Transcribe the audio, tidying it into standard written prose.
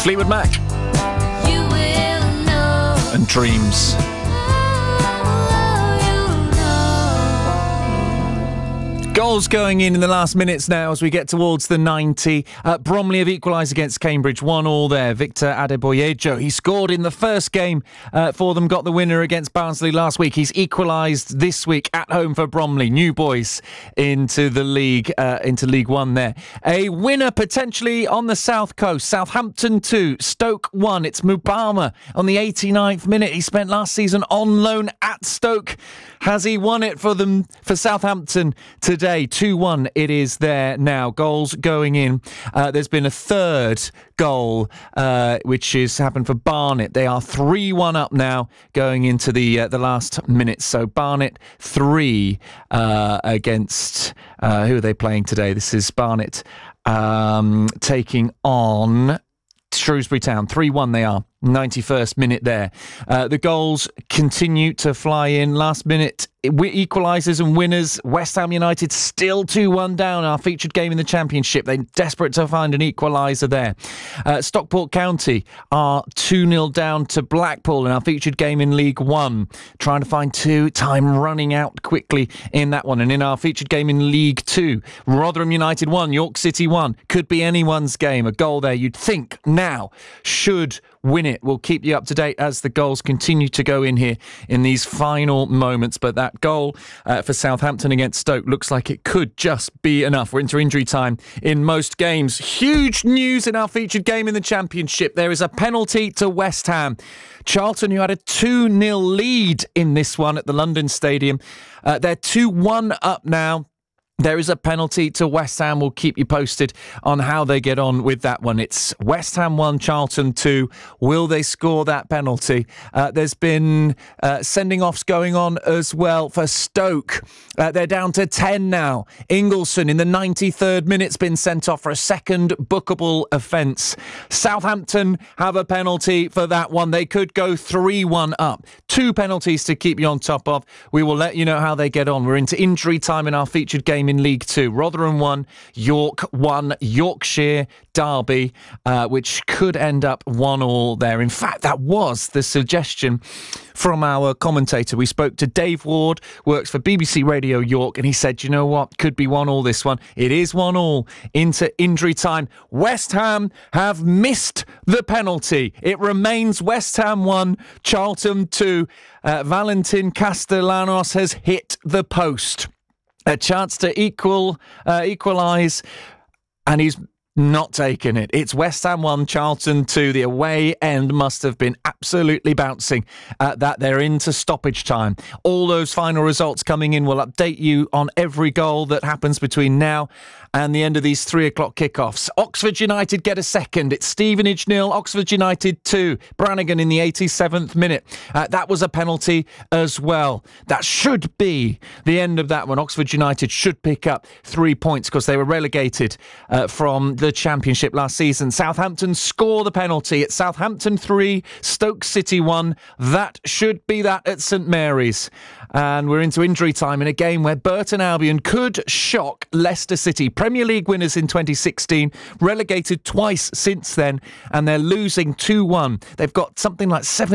Fleetwood Mac. You will know. And Dreams. Goals going in the last minutes now as we get towards the 90. Bromley have equalised against Cambridge, 1-1 there. Victor Adeboyejo, he scored in the first game for them, got the winner against Barnsley last week. He's equalised this week at home for Bromley. New boys into the league, into League One there. A winner potentially on the South Coast. Southampton 2, Stoke 1. It's Mubama on the 89th minute. He spent last season on loan at Stoke. Has he won it for them, for Southampton today? 2-1 it is there now. Goals going in. There's been a third goal, which has happened for Barnet. They are 3-1 up now going into the last minute. So Barnet 3 against... who are they playing today? This is Barnet taking on Shrewsbury Town. 3-1 they are. 91st minute there. The goals continue to fly in. Last minute equalisers and winners. West Ham United still 2-1 down. Our featured game in the Championship. They're desperate to find an equaliser there. Stockport County are 2-0 down to Blackpool in our featured game in League One. Trying to find two. Time running out quickly in that one. And in our featured game in League Two, Rotherham United 1, York City 1. Could be anyone's game. A goal there you'd think now should win it. We'll keep you up to date as the goals continue to go in here in these final moments. But that goal for Southampton against Stoke looks like it could just be enough. We're into injury time in most games. Huge news in our featured game in the Championship. There is a penalty to West Ham. Charlton, who had a 2-0 lead in this one at the London Stadium, they're 2-1 up now. There is a penalty to West Ham. We'll keep you posted on how they get on with that one. It's West Ham 1, Charlton 2. Will they score that penalty? There's been sending offs going on as well for Stoke. They're down to 10 now. Ingleson in the 93rd minute's been sent off for a second bookable offence. Southampton have a penalty for that one. They could go 3-1 up. 2 penalties to keep you on top of. We will let you know how they get on. We're into injury time in our featured game in League Two. Rotherham 1, York 1, Yorkshire derby, which could end up 1-1 there. In fact, that was the suggestion from our commentator. We spoke to Dave Ward, works for BBC Radio York, and he said, you know what, could be 1-1 this one. It is 1-1 into injury time. West Ham have missed the penalty. It remains West Ham 1, Charlton 2. Valentin Castellanos has hit the post. A chance to equalise, and he's not taken it. It's West Ham 1, Charlton 2. The away end must have been absolutely bouncing at that. They're into stoppage time. All those final results coming in. We'll update you on every goal that happens between now and the end of these 3 o'clock kickoffs. Oxford United get a second. It's Stevenage 0, Oxford United 2. Brannigan in the 87th minute. That was a penalty as well. That should be the end of that one. Oxford United should pick up 3 points because they were relegated from the Championship last season. Southampton score the penalty. It's Southampton 3, Stoke City 1. That should be that at St Mary's. And we're into injury time in a game where Burton Albion could shock Leicester City. Premier League winners in 2016, relegated twice since then, and they're losing 2-1. They've got something like 7